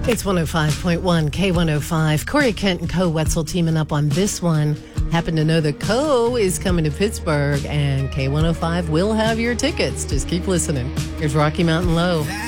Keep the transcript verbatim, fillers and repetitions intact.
It's one oh five point one K one oh five. Corey Kent and Co Wetzel teaming up on this one. Happen to know that Co is coming to Pittsburgh, and K one oh five will have your tickets. Just keep listening. Here's Rocky Mountain Low.